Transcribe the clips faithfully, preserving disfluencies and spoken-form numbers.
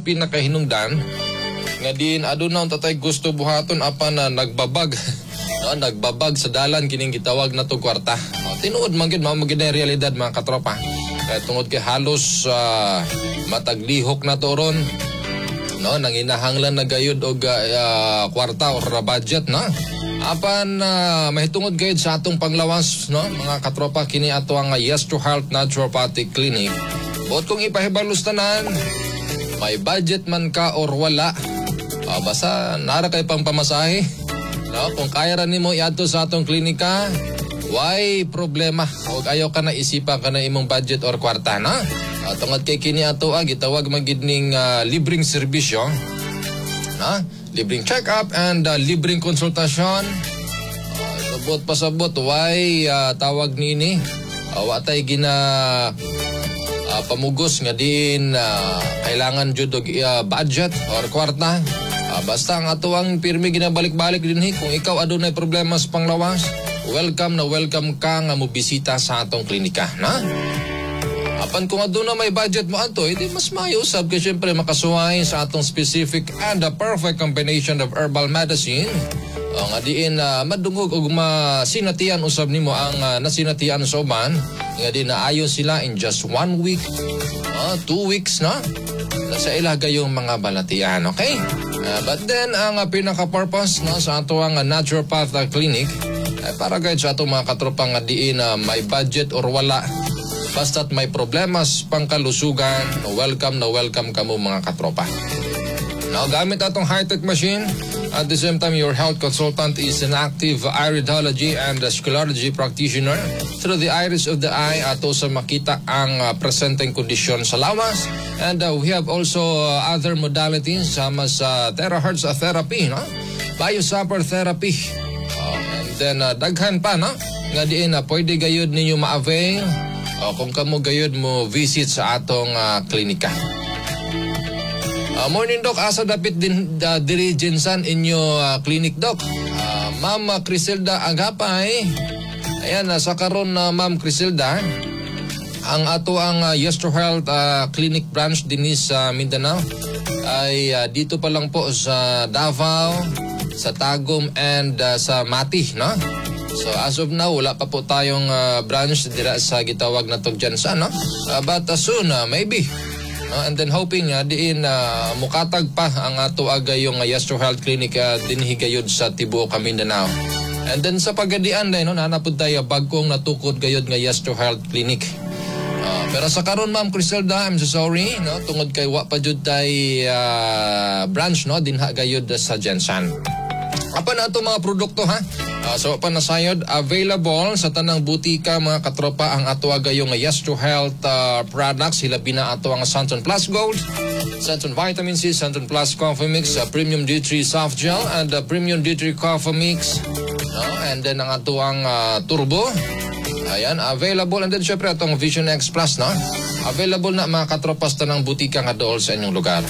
bukod pinakahinungdan nga din aduna tatay gusto buhaton apan na nagbabag no, nagbabag sa dalan kining gitawag na to kwarta. O, tinuod man gid mao magid na realidad mga katropa. Kaya tungod kay halos uh, mataglihok na to ron no, nanginahanglan na gayud og uh, kwarta or budget no. Apan uh, mahitungod gayud sa atong panglawas no mga katropa kini ato ang uh, Yes to Health Naturopathic Clinic. Bot kung ipahibalos tanan, may budget man ka or wala, uh, basta nara kay pang pamasahe. No, kung kaya ra nimo iadto sa atong klinika, why problema? Huwag ayaw ka na isipan ka na imong budget or kwarta na. Uh, tungod kay kini ato ah, gitawag magid ning uh, libreng serbisyo. Na, libreng check-up and uh, libreng konsultasyon. Uh, sabot pasabot why uh, tawag nini. Uh, watay gina uh, pamugos nga din uh, kailangan jud og uh, budget or kwarta. Uh, basta ang ato ang pirmi ginabalik-balik dinhi kung ikaw adunay problema sa panglawas, welcome na welcome ka nga mobisita sa atong klinika na. Apan kung aduna may budget mo ato, edi mas maayo usab kay syempre makasuway sa atong specific and the perfect combination of herbal medicine. O nga diin uh, madungog og masinatian usab nimo ang uh, nasinatian sa uban, nga di naayon sila in just one week, uh, two weeks na. Nasa ila gayong mga balatian, okay? Uh, but then, ang uh, pinaka-purpose no, sa ato ang uh, naturopath uh, clinic ay para guide sa ato mga katropang uh, diin na uh, may budget or wala. Basta't may problemas pangkalusugan, welcome na welcome ka mo mga katropa. Now, gamit atong high-tech machine, at the same time, your health consultant is an active iridology and sclerology practitioner through the iris of the eye ato sa makita ang uh, presenteng kondisyon sa lawas. And uh, we have also uh, other modalities sama sa terahertz therapy, no? Biosapper therapy. Uh, and then, uh, daghan pa, no? Nga diin na uh, pwede gayud ninyo ma-avail uh, kung kamo gayud mo visit sa atong uh, klinika. Uh, morning, Doc. Asa dapit din uh, diri Jinsan inyo uh, clinic, Doc. Uh, Ma'am Criselda Agapay. Ayan, uh, sa karon na uh, Ma'am Criselda, ang ato ang uh, Yes to Health uh, Clinic branch din sa Mindanao ay uh, dito pa lang po sa Davao, sa Tagum, and uh, sa Mati, no? So as of now, wala pa po tayong uh, branch dira sa gitawag na tog Jinsan, no? Uh, but uh, soon, uh, maybe. Uh, and then hoping uh, diin uh, mukatag pa ang ato agay yung uh, Yes to Health Clinic uh, dinhigayod sa tibuok Mindanao. And then sa pagadian din, no, nanapod tayo bagkong natukod gayod nga Yes to Health Clinic. Uh, pero sa karon Ma'am Criselda, I'm so sorry, no, tungod kay wa pa jud tay uh, branch no dinha gayod sa Jinsan. Apa na ito mga produkto ha? Uh, so pa nasayod, available sa tanang butika mga katropa ang ato agayong Yes to Health uh, products. Hilabi na ato ang Santon Plus Gold, Santon Vitamin C, Santon Plus Coffee Mix, uh, Premium D three Soft Gel, and uh, Premium D three Coffee Mix. No? And then ang ato ang uh, Turbo. Ayan, available. And then syempre atong Vision X Plus, no? Available na mga katropas tanang butika nga dool sa inyong lugar.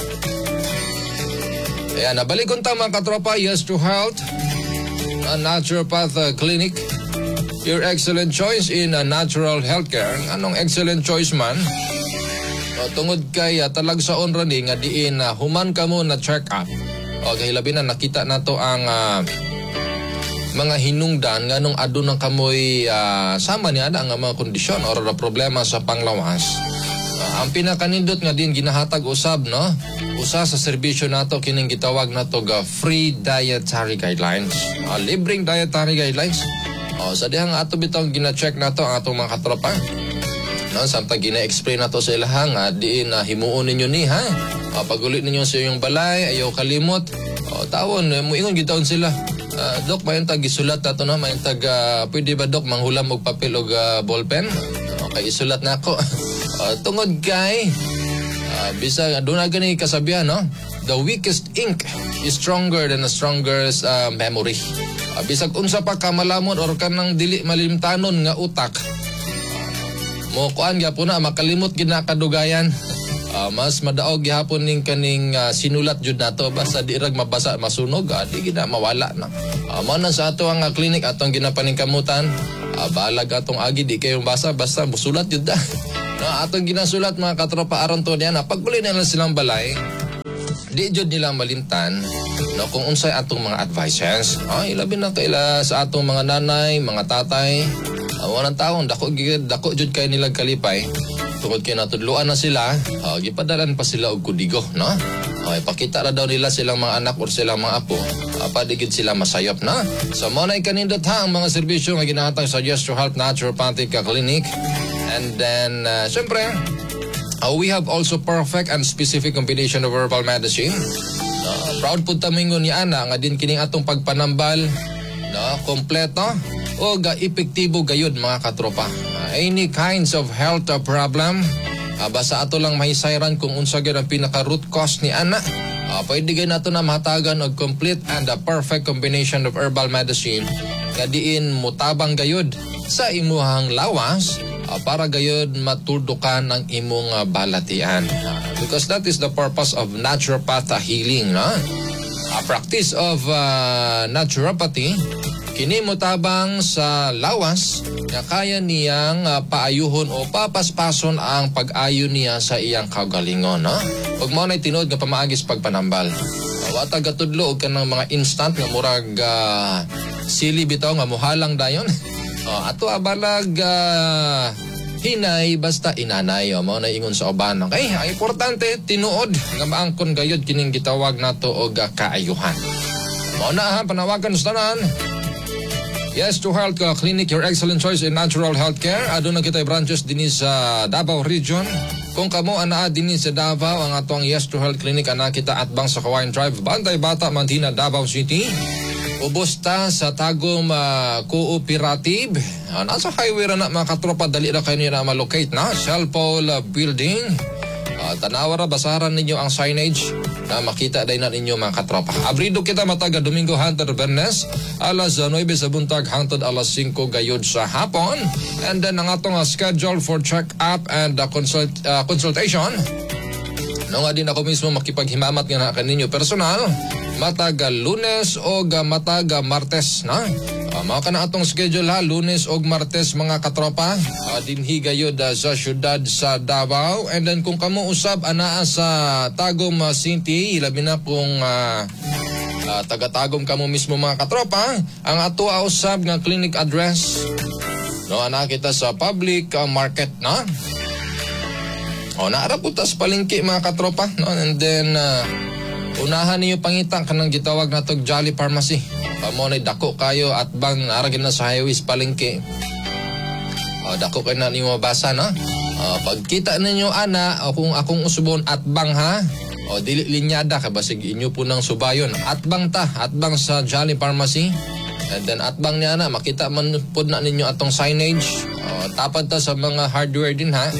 Ayan, nabalikon ta mga katropa, Yes to Health, a naturopath uh, clinic. Your excellent choice in uh, natural healthcare. Anong excellent choice man? O, tungod kay uh, talag sa onrani nga diin uh, human ka mo na check up. O, kahilabi na nakita na to ang uh, mga hinungdan nga nung adunang kamoy uh, sama niya na ang mga kondisyon or problema sa panglawas. Uh, ang pinakanindot nga din ginahatag usab, no? Usa sa serbisyo nato kining gitawag nato ga free dietary guidelines. Uh, libreng dietary guidelines. Uh, sa dihang ato bitong gina-check nato ang atong mga katropa. No, samtang gina-explain nato sa ilahang uh, diin na uh, himuon ninyo ni ha. Uh, pagulit ninyo sa iyong balay, ayaw kalimot. Uh, tawon, uh, muingon gitaon sila. Uh, Dok, mayon tag isulat nato na, mayon tag uh, pwede ba Dok manghulam og papel og uh, ballpen? Okay, isulat na ako. uh, tungod kay Uh, bisa doon na gani kasabihan, no? The weakest ink is stronger than the strongest uh, memory. Uh, bisag unsa pa ka malamon or kanang dili malimtanon nga utak, mo kuan gyapon na makalimot gid na kadugayan. Uh, mas madaog gyapon ning kaning uh, sinulat jud nato basta di rag mabasa masunog, uh, di gid na mawala na. Uh, mao na sa ato ang uh, clinic atong ginapaningkamutan. Uh, balag atong agi di kayo basa basta musulat jud da. No, atong ginasulat mga katropa aron to diyan, pagpuli na lang silang balay. di jud nila malimtan no kung unsay atong mga advices. Ay labi na kaila sa atong mga nanay, mga tatay. Awan ang taong dako gid dako jud kay nila kalipay. Tungod kay natudluan na sila, uh, gipadalan pa sila og kudigo, no? Okay, pakita ra daw nila silang mga anak or silang mga apo, uh, padigid sila masayop na. So mo na ikanindot ha ang mga serbisyo nga ginahatag sa Yes to Health Naturopathic Clinic. And then uh, syempre, uh, we have also perfect and specific combination of herbal medicine. Uh, proud pud tamingon ni ana nga din kining atong pagpanambal, no, kompleto o ga epektibo gayud mga katropa. Uh, any kinds of health uh, problem, uh, basta ato lang mahisayran kung unsa gyud ang pinaka root cause ni ana. Uh, pwede gay nato na mahatagan og complete and a perfect combination of herbal medicine nga diin mutabang gayud sa imuhang lawas uh, para gayud matuldukan ang imong uh, balatian. Uh, because that is the purpose of naturopath healing, no? A practice of uh, naturopathy kini motabang sa lawas nga kaya niyang uh, paayuhon o papaspason ang pag-ayo niya sa iyang kagalingon, no? Ug mao nay tinuod nga pamaagis pagpanambal. Wata gatudlo og kanang mga instant nga murag uh, sili bitaw nga mohalang dayon. uh, ato abalag uh, hinay basta inanay o mao na ingon sa uban. Okay, ang importante tinuod nga maangkon gayud kining gitawag nato og uh, kaayuhan. Mao na ha panawagan sa tanan. Yes to Health uh, Clinic, your excellent choice in natural healthcare. Aduna kitay branches dinhi sa Davao Region. Kung kamo anaa dinhi sa Davao, ang atong Yes to Health Clinic ana kita atbang sa Kawayan Drive, Bantay Bata, Mantina, Davao City. Ubos ta sa Tagum uh, Cooperative. Uh, nasa highway ra na mga katropa, dali ra kayo niya na malocate na. Cellpole uh, Building. Uh, tanawa ra, basaran ninyo ang signage na makita din na ninyo mga katropa. Abrido kita mataga Domingo hangtod Bernes, alas nuwebe sa buntag hangtod alas singko gayud sa hapon. And then ang atong uh, schedule for check-up and uh, consult, uh, consultation. No nga din ako mismo makipaghimamat nga na kaninyo personal, mataga Lunes o mataga Martes, na? Uh, mga ka na atong schedule ha, Lunes o Martes mga katropa, uh, dinhi gayud uh, sa syudad sa Davao. And then kung kamo usab anaa sa Tagum uh, City, ilabi na kung uh, uh, taga-Tagum kamo mismo mga katropa, ang ato usab nga clinic address, no, ana kita sa public uh, market, na? O, naaraputas palingki mga katropa, no? And then uh, unahan niyo pangita kanang gitawag natog Jolly Pharmacy. Pamo na dako kayo at bang aragin na sa highways palengke. O, dako kayo na niyo mabasa, no? O, pagkita ninyo ana, o kung akong usubon at bang ha, o dili linyada ka basig inyo po ng subayon. At bang ta, at bang sa Jolly Pharmacy. And then at bang niya na, makita man po na ninyo atong signage. O, tapad ta sa mga hardware din ha.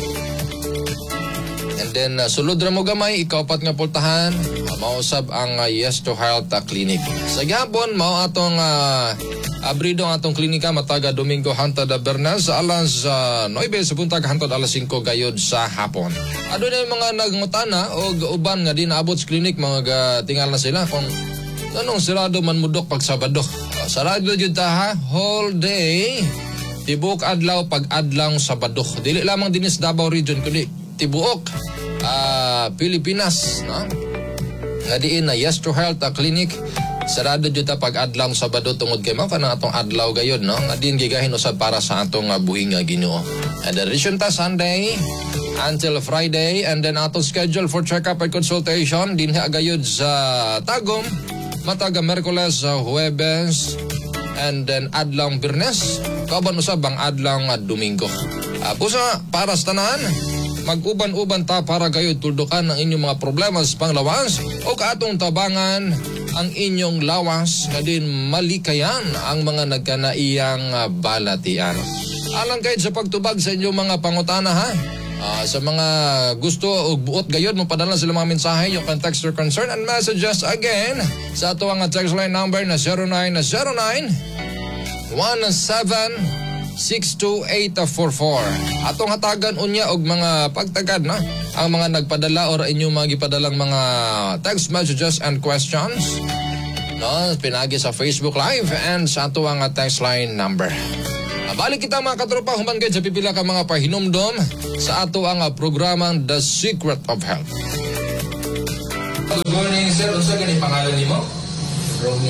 And then uh, sulod ra mo gamay, ikaw pat nga pultahan, uh, mausab ang uh, Yes to Health uh, Clinic. Sa gihapon mao atong uh, abrido ang atong klinika mataga Domingo hangtod Bernes alas uh, nuwebe sa buntag hangtod alas singko gayud sa hapon. Adunay mga nagngutana og uban nga di naabot sa klinik, mga uh, tingal na sila kung anong sirado man mudok pag Sabado. Uh, sarado jud ta ha, whole day. Tibok adlaw pag adlaw Sabado. Dili lamang dinis Davao Region kundi tibuok uh, Pilipinas, no? Nga diin na Yes to Health uh, Clinic sarado jud ta pag adlaw Sabado tungod kay mao kanang atong adlaw gayud, no? Nga diin gigahin usab para sa atong uh, buhing nga Ginoo. And the reason ta Sunday until Friday, and then atong schedule for check-up and consultation din ha gayud sa Tagum mataga Merkules, uh, Huwebes, and then adlaw Biyernes, kauban usab ang adlaw uh, Domingo. Uh, pusa para sa tanan, mag-uban-uban ta para gayud tuldukan ang inyong mga problema sa panglawas o kaatong tabangan ang inyong lawas na din malikayan ang mga nagkanaiyang uh, balatian. Alang kayo sa pagtubag sa inyong mga pangutana ha. Uh, sa mga gusto o buot gayud mo padala sila mga mensahe, you can text your concern and messages again sa ato ang text line number na zero nine zero nine one seven six two eight four four. Atong hatagan unya og mga pagtagad na ang mga nagpadala or inyong mga gipadalang mga text messages and questions, no, pinagi sa Facebook Live and sa ato ang text line number. Balik kita mga katropa, human gayud sa pipila ka mga pahinumdom sa ato ang programang The Secret of Health.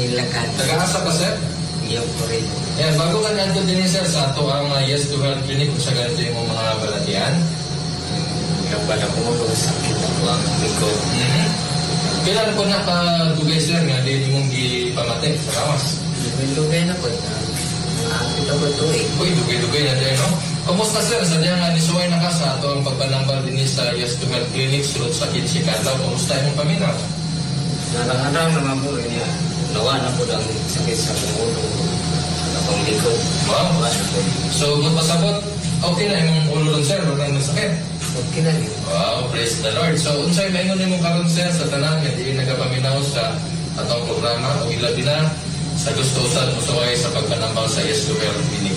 Ronnie Lacan. Nag-aasa ka, sir? Iyo po rin. Yan, bago ka nandito din, sir, sa ato ang uh, Yes to Health Clinic kung sa ganito yung mga balatian. Kapag ako mo, sakit ako ang likod. Mm-hmm. Kailan po nakadugay, sir, nga din mong gipamate sa lawas? Lugay na po. Nakapit ako ito eh. Uy, dugay-dugay na din, no? Kumusta, sir? Sadya nga nisuway na ka sa ato ang pagpanambal din sa Yes to Health Clinic sulod sa Kitsikataw. Kumusta yung paminaw? Narang-arang naman po niya. Nawa na po ang sakit sa pangulo. Sa akong likod. Wow. Nawa na po. So, kung pasabot, okay na yung ulo lang, sir. Huwag kang masakit. Okay na niyo. Wow, praise the Lord. So, unsay maingon nimo karon, sir, sa tanan nga di nagapaminaw sa atong programa o ilabi na sa gusto usad musuway sa pagpanambal sa Yes to Health Clinic.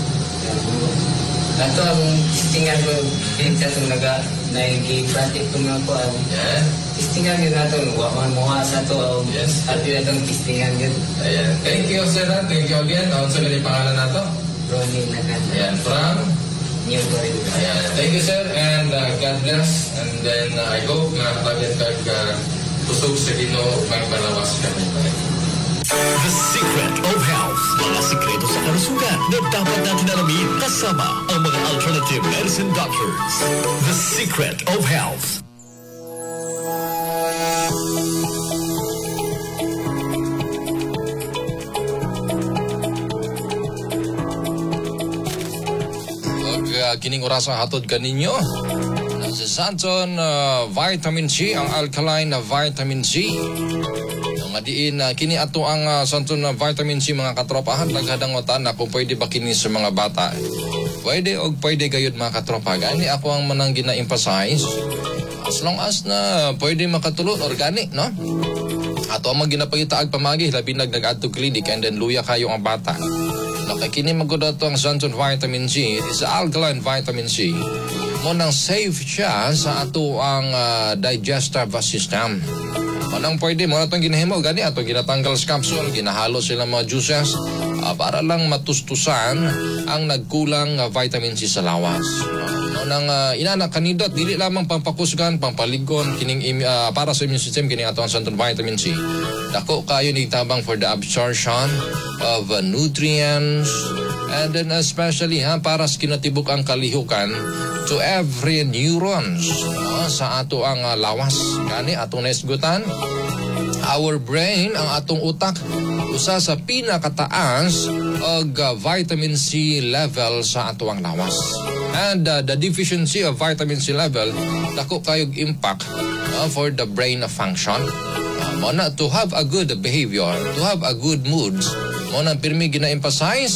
Ato ang tistingan ko, ito itong naga, nag-i-pratik ko nga po ang Yan. tistingan yun nato, waman mga sa to, Yes. at yun itong tistingan yun. Ayan. Thank you, sir. ha? Thank you again. Ano sa ganyan pangalan nato? Ronnie Lacan. Ayan, from? New po rin. Ayan. Thank you, sir. And uh, God bless. And then uh, I hope na tabian kag uh, tusog sa Ginoo may malawas kami. The Secret of Health. Mga sikreto sa kalusugan na dapat natin alamin kasama ang mga alternative medicine doctors. The Secret of Health. Uh, kining orasa hatod kaninyo sa Santon uh, Vitamin C, ang alkaline na vitamin C. Nga diin uh, kini ato ang uh, Santon na vitamin C, mga katropahan, naghadangotan na kung pwede ba kini sa mga bata. Pwede o pwede gayud, mga katropa. Gani ako ang manang gina-emphasize, as long as na pwede makatulot organic, no? Ato ang maginapagitaag pamagi labi nag nag-adto clinic and then luya kayo ang bata. Nakakini magod ato ang Santon Vitamin C. It is alkaline vitamin C. Mo nang safe siya sa ato ang uh, digestive system. Manang pwede mo na itong ginahimo. Gani ato ginatanggal sa capsule, ginahalo sila mga juices uh, para lang matustusan ang nagkulang uh, vitamin C sa lawas. Uh, nang uh, inanak kanindot, dili lamang pampakusgan, pampaligon, kining uh, para sa immune system, kining ato ang Santon Vitamin C. Dako kayo nigtabang for the absorption of uh, nutrients, and then especially ha, para sa kinatibuk ang kalihukan to every neurons uh, sa ato ang uh, lawas. Kani atong naisgutan, our brain, ang atong utak, usa sa pinakataas og uh, vitamin C level sa ato ang lawas. And uh, the deficiency of vitamin C level, dako kayog impact uh, for the brain function. Mo na to have a good behavior, to have a good mood. Mo na pirmi gina-emphasize,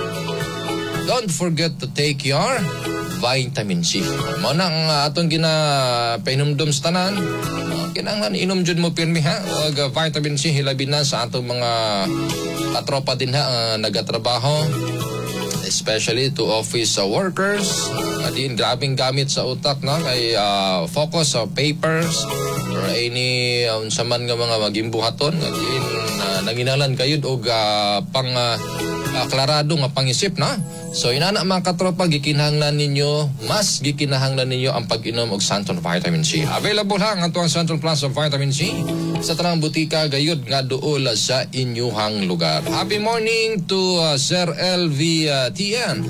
don't forget to take your vitamin C. Mo na ang uh, atong gina-painumdum sa tanan. Uh, kinahanglan inom jud mo pirmi ha, og uh, vitamin C hilabi na sa atong mga katropa din ha, uh, nagatrabaho, especially to office uh, workers. Uh, din grabing gamit sa utak, no? Kay uh, focus sa uh, papers or any unsa uh, man nga mga magimbuhaton. Uh, din uh, nanginalan kayo og uh, pang uh, uh, klarado nga pangisip, no? So inana mga katropa, gikinahanglan ninyo, mas gikinahanglan ninyo ang pag-inom og Santon Vitamin C. Available lang ang tuwang Santon Plus of Vitamin C sa tanang butika gayud nga duol sa inyuhang lugar. Happy morning to uh, Sir L V uh, T N.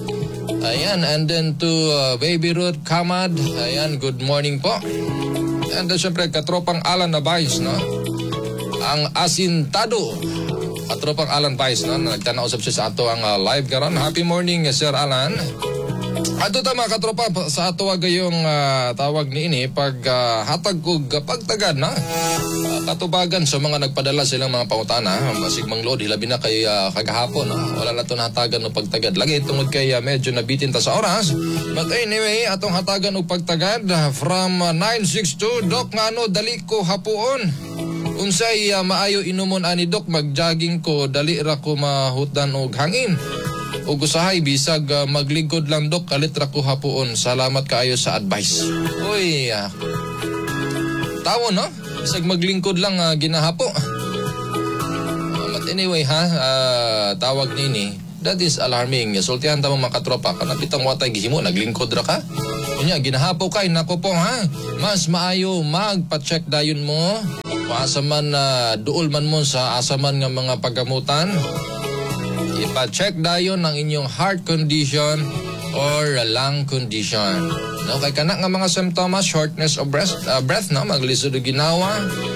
Ayan, and then to uh, Baby Ruth Kamad. Ayan, good morning po. And then syempre katropang Alan Nabais, no? Ang asintado. Katropang Alan Vice, no? Nagtanaw usap siya sa ato ang uh, live karon. Happy morning, Sir Alan. Ato ta mga katropa, sa ato gayong uh, tawag ni ini pag uh, hatag og pagtagad na uh, katubagan sa mga nagpadala silang mga pangutana, masigmang load hilabi na kay uh, kagahapon, no? Wala na to nahatagan og pagtagad lagi tungod kay uh, medyo nabitin ta sa oras. But anyway, atong hatagan og pagtagad uh, from uh, nine six two Doc ngano dali ko hapuon. Unsay uh, maayo inumon ani Dok, mag-jogging ko, dali ra ko mahutdan og hangin. Ug usahay bisag uh, maglingkod lang Dok, kalit ra ko hapuon. Salamat kaayo sa advice. Uy, uh, tawo no? Bisag maglingkod lang uh, ginahapo. Uh, but anyway ha, uh, tawag nini, that is alarming. Sultihan ta mo mga katropa, kanapitang watay gihimo, naglingkod ra ka. Unya, ginahapo kay, nako po ha, mas maayo magpa-check dayon mo asa man na uh, duol man mo sa asa man nga mga paggamutan, ipa-check dayon ang inyong heart condition or lung condition. No, kay kana nga mga symptoms, shortness of breath, uh, breath no, maglisod og ginawa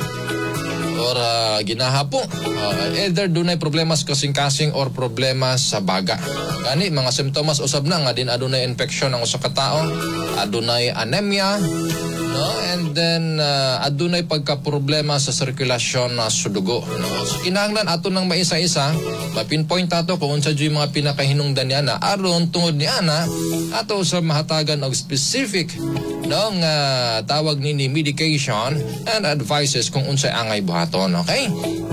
or uh, ginahapo. Uh, either dunay problema sa kasing-kasing or problema sa baga. Gani mga symptoms usab na nga din adunay infection ang usa ka tawo, adunay anemia, no, and then uh, adunay pagka-problema sa sirkulasyon na sa dugo, no. So kinahanglan ato nang maisa-isa, ma-pinpoint ato kung unsa jud mga pinakahinungdan niya na aron tungod ni ana ato sa mahatagan og specific no nga tawag nini medication and advices kung unsay angay buhaton, okay?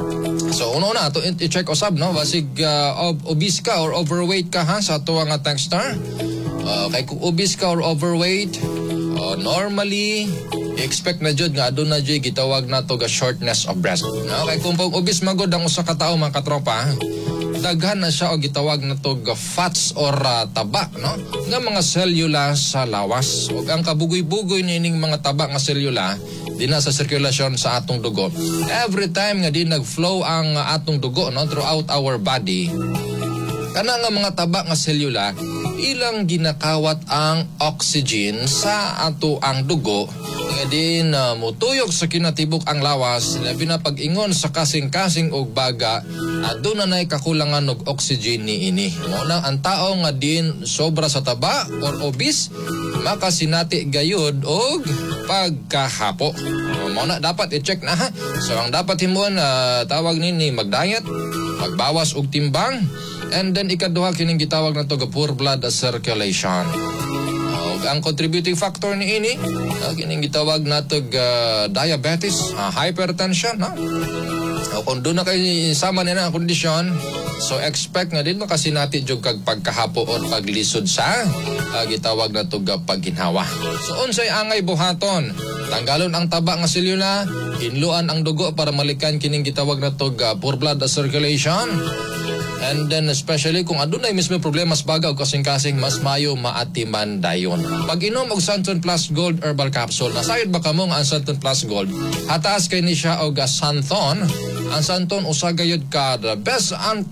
So uno na ato i-check usab no basig uh, ob- obese ka or overweight ka ha sa ato nga texter. Uh, kay kung obese ka or overweight, uh, normally i-expect na jud nga aduna jud gitawag nato ga shortness of breath. No? Kay kung pag obese magod ang usa ka tawo mga katropa, daghan na siya o gitawag nato ga fats or uh, taba, no? Nga mga selula sa lawas. Ug ang kabugoy-bugoy nining mga taba nga selula di na sa sirkulasyon sa atong dugo. Every time nga di nag-flow ang uh, atong dugo no throughout our body, kana nga mga taba nga selula ilang ginakawat ang oxygen sa ato ang dugo nga din uh, mutuyok sa kinatibok ang lawas, labi na pag-ingon sa kasing-kasing og baga aduna nay kakulangan og oxygen niini. Mo nang ang tao nga din sobra sa taba or obese makasinati gayud og pagkahapo. Mo na dapat i-check na ha. So ang dapat himuon uh, tawag nini mag-diet, magbawas og timbang. And then ikaduha kining gitawag na to ga poor blood circulation. Uh, ang contributing factor ni ini, uh, kining gitawag na to ga diabetes, uh, hypertension, no? Uh, kung doon na kayo sama nila ang kondisyon, so expect nga din makasinati jud kag pagkahapo or paglisod sa uh, gitawag na to ga pagginhawa. So unsay angay buhaton? Tanggalon ang taba nga selula, hinluan ang dugo para malikan kining gitawag na to ga poor blood circulation. And then especially kung adunay mismo problema sa baga o kasing-kasing, mas mayo maatiman dayon. Pag inom og Santon Plus Gold Herbal Capsule, nasayod ba kamo nga ang Santon Plus Gold? Hataas kay ni siya og Santon. Ang Santon usa gayud ka the best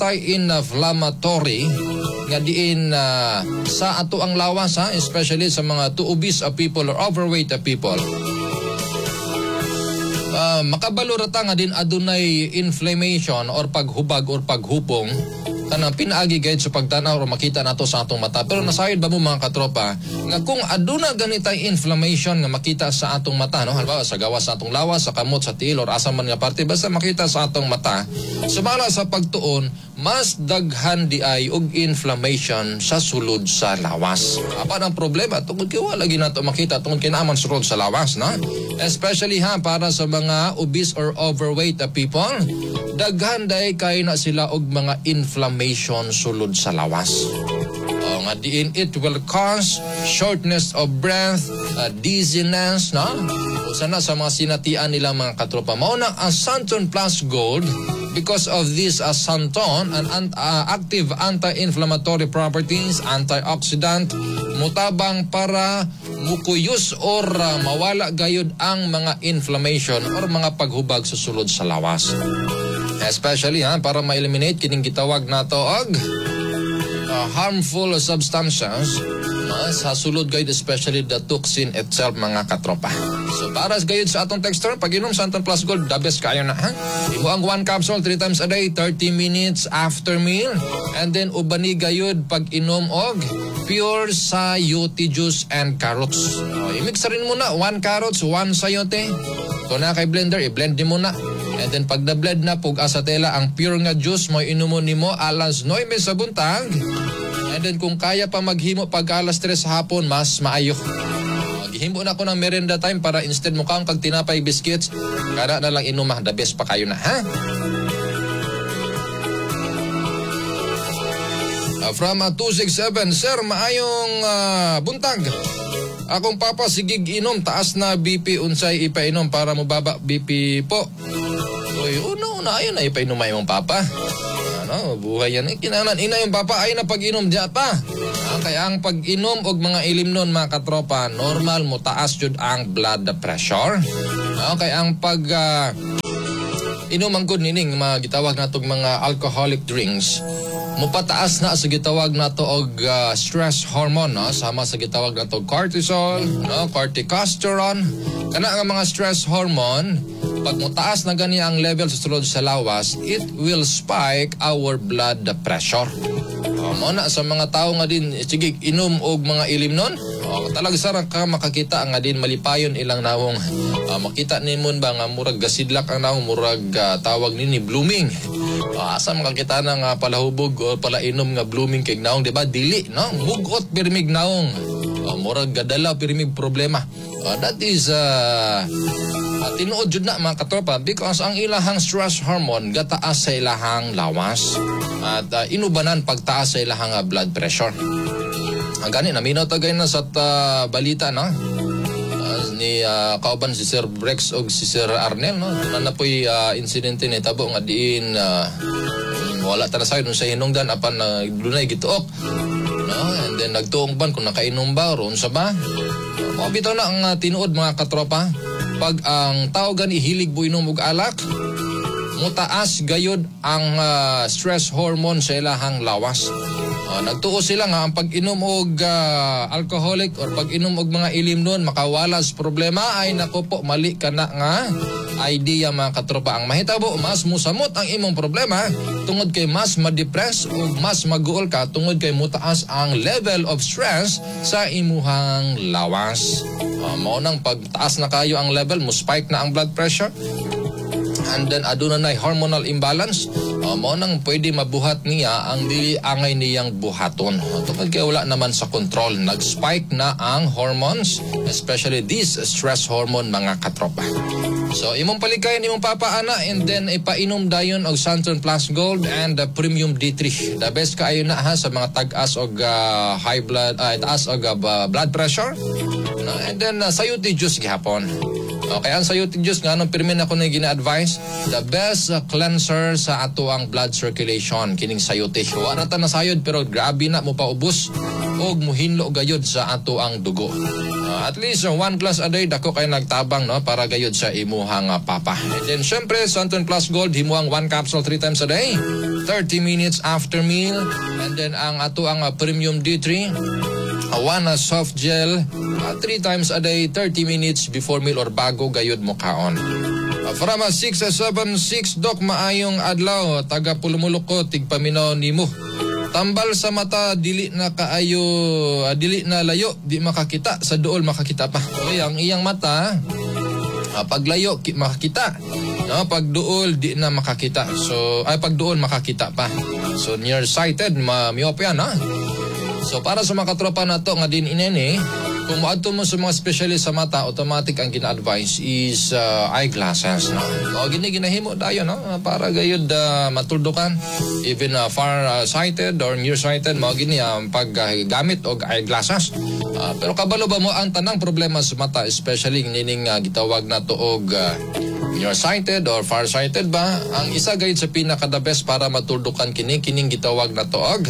anti-inflammatory nga diin uh, sa ato ang lawas ha, especially sa mga too obese people or overweight people. Uh, makabalurata nga din adunay inflammation or paghubag or paghupong kanang pinaagi gayud sa pagtanaw or makita nato sa atong mata. Pero nasayod ba mo mga katropa nga kung aduna ganitay inflammation nga makita sa atong mata, no, halimbawa sa gawas sa atong lawas, sa kamot, sa tiil or asa man nga parte basta makita sa atong mata, sumala sa pagtuon mas daghan di ay og inflammation sa sulod sa lawas. Apa ang problema tungod kay wala lagi nato makita tungod kay naman sulod sa lawas, no? Especially ha para sa mga obese or overweight people, daghan day kay na sila og mga inflammation sulod sa lawas. O nga diin it will cause shortness of breath, uh, dizziness, no? Usa na sa mga sinatian nila mga katropa. Mao na ang Santon Plus Gold because of this uh, Santon and uh, active anti-inflammatory properties, antioxidant, mutabang para mukuyos or uh, mawala gayud ang mga inflammation or mga paghubag sa sulod sa lawas. Especially ha, para ma-eliminate kining gitawag nato og uh, harmful substances uh, sa sulod gayud, especially the toxin itself mga katropa. So para gayud sa atong texture, pag inom Santon Plus Gold, the best kayo na ha. Imo ang one capsule three times a day, thirty minutes after meal. And then ubani gayud pag inom og pure sayote juice and carrots. Uh, i-mix rin muna, one carrots, one sayote. Kung na kay blender, i-blend din muna. And then pag na-blend na pug asa tela ang pure nga juice mo inumo nimo alas nine sa buntag. And then kung kaya pa maghimo pag alas tres hapon, mas maayo. Maghimo na ko ng merenda time para instead mo kang kag tinapay biscuits, kada na lang inumah, the best pa kayo na ha. Uh, from uh, two six seven, sir, maayong uh, buntag. Akong papa sigig inom, taas na B P, unsay ipainom para mababa B P po. Uy, uno, una ayun na ipainom ay mong papa. Ano, buhay yan. Eh, kinahanglan, ina yung papa ay na pag-inom diya pa. Ah, kaya ang pag-inom og mga ilim nun mga katropa, normal mo taas jud ang blood pressure. Okay, ang pag uh, inom ang good nining mga gitawag natong mga alcoholic drinks, mupataas na sa gitawag nato og uh, stress hormone, no? Sama sa gitawag nato cortisol, no? Corticosterone. Kana nga mga stress hormone, pag mutaas na gani ang level sa sulod sa lawas, it will spike our blood pressure. Uh, mo na sa mga tao nga din, sige, inom og mga ilim nun, uh, talaga sarang ka makakita nga din malipayon ilang nawong. Uh, makita nimon ba nga murag gasidlak ang nawong, murag uh, tawag nini blooming. Uh, asa makakita na nga palahubog o palainom nga blooming kay nawong, di ba? Dili, no? Bugot pirmig nawong. Uh, murag gadala pirmig problema. Uh, that is uh, uh, tinuod jud na mga katropa because ang ilahang stress hormone gataas sa ilahang lawas at uh, inubanan pagtaas sa ilahang uh, blood pressure. Ang gani naminaw tagay na sa uh, balita, no? Uh, ni uh, kauban si Sir Brex o si Sir Arnel, no? Na na po'y uh, insidente ni tabo nga diin uh, wala ta na sayo sa hinungdan apan na uh, dunay gituok, no? And then nagtuong ban kung nakainom ba ron sa ba. Mga bitaw na ang uh, tinuod mga katropa, pag ang tao gani hilig bu inom og alak, mutaas gayod ang uh, stress hormone sa ilahang lawas. Uh, nagtuo sila nga ang pag-inom og uh, alcoholic or pag-inom og mga ilim nun makawalas problema, ay nako po mali ka na nga idea mga katropa. Ang mahitabo, mas musamot ang imong problema tungod kay mas ma-depress o mas maguol ka tungod kay mutaas ang level of stress sa imuhang lawas. Uh, maunang pagtaas na kayo ang level, mo spike na ang blood pressure, and then aduna na hormonal imbalance, uh, mo nang pwede mabuhat niya ang dili angay niyang buhaton. Tungkol kaya wala naman sa control, nag-spike na ang hormones, especially this stress hormone mga katropa. So imong palikayan imong papaana, and then ipainom dayon og Santon Plus Gold and the Premium D three. The best kaayo na ha sa mga tag-as og uh, high blood, uh, taas og uh, blood pressure. No? And then uh, sayuti juice gihapon. Okay, ang sayuti juice nga nung pirmin ako na gina-advise, the best uh, cleanser sa ato ang blood circulation, kining sayuti. Wala ta na sayod pero grabe na mo paubos og muhinlo gayod sa ato ang dugo. Uh, at least uh, one glass a day dako kay nagtabang, no, para gayod sa imuhang uh, papa. And then syempre Santon Plus Gold himuang one capsule three times a day, thirty minutes after meal. And then ang ato ang uh, Premium D three, uh, one uh, soft gel, uh, three times a day, thirty minutes before meal or bago gayod mo kaon. Uh, from uh, six seven six Doc, maayong adlaw, taga Pulumulok ko, tigpaminaw nimo. Tambal sa mata, dili na kaayo, uh, dili na layo, di makakita, sa duol makakita pa. Okay, ang iyang mata, uh, pag layo, ki- makakita. No, pag duol, di na makakita. So, ay pag duol, makakita pa. So, nearsighted, ma myopia na. So, para sa mga katropa na to, nga din inene, kung maadto mo sa mga specialist sa mata, automatic ang gina-advise is uh, eyeglasses. No? O, gini-ginahimo dayo, no? Para gayod uh, matuldukan. Even uh, far-sighted or near-sighted, mga gini ang uh, paggamit uh, og eyeglasses. Uh, pero kabalo ba mo ang tanang problema sa mata, especially nining uh, gitawag na to og uh, near-sighted or far-sighted ba? Ang isa gayud sa pinaka-the best para matuldukan kini, kining gitawag na to og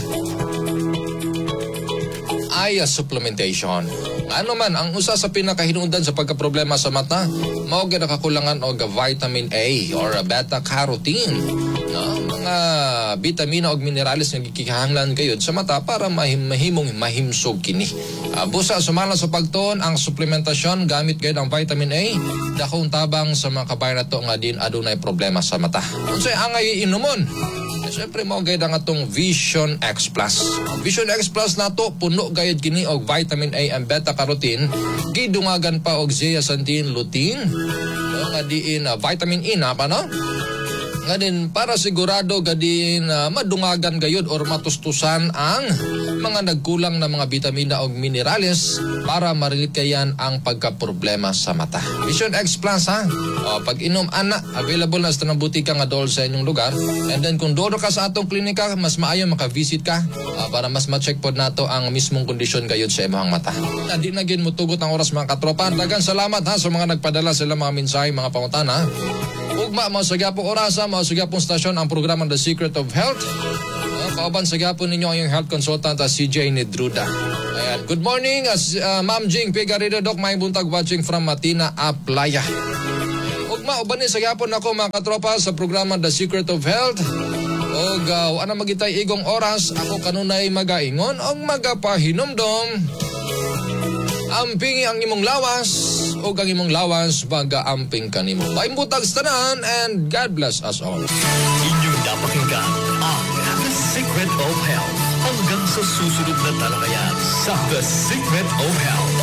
eye supplementation. Ano man, ang usa sa pinakahinungdan sa pagkaproblema sa mata, mao gyud nakakulangan og vitamin A or beta-carotene. No? Mga bitamina og minerales nga gikihanglan kayod sa mata para mahim mahimong mahimsog kini. Uh, busa sumala sa pagtuon ang suplementasyon gamit gayud ang vitamin A, dakong tabang sa mga kabayan nato nga din adunay problema sa mata. Unsay angay inumon? Siyempre mo gayud ang atong Vision X Plus. Ang Vision X Plus nato puno gayud kini og vitamin A and beta-carotene, gidungagan pa og zeaxanthin, lutein, no, nga diin uh, vitamin E na pa, no? Nga din para sigurado gadiin uh, madungagan gayud or matustusan ang mga nagkulang na mga bitamina o minerales para marilikayan ang pagkaproblema sa mata. Vision X Plus, ha? O, pag inom ana, available na sa tanang butika nga dool sa inyong lugar. And then kung doon ka sa atong klinika, mas maayo makavisit ka uh, para mas ma-check pod nato ang mismong kondisyon gayud sa imong mata. Hindi na gin mutugot ang oras mga katropa. Dagan salamat ha sa mga nagpadala sila mga mensahe, mga pangutana. Ugma, mga sagapong orasa, mga sagapong stasyon ang programa The Secret of Health. Uh, Pauban sagapon ninyo ang yung health consultant uh, C J Nidruda. Ayan. Good morning, uh, uh, Ma'am Jing Pigarida, Doc, may buntag watching from Matina, Aplaya. Mauban ni sa yapon ako mga katropa sa programa The Secret of Health. O gaw, ana magitay igong oras, ako kanunay magaingon o magapahinomdom. Ampingi ang imong lawas o ang imong lawas baga-amping kanimo. Paimbutag sa tanan and God bless us all. Inyong napakinggan ang The Secret of Health. Hanggang sa susunod na talakayan sa The Secret of Health.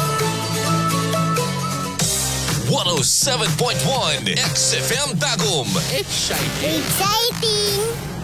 one oh seven point one X F M Tagum. Exciting! Exciting!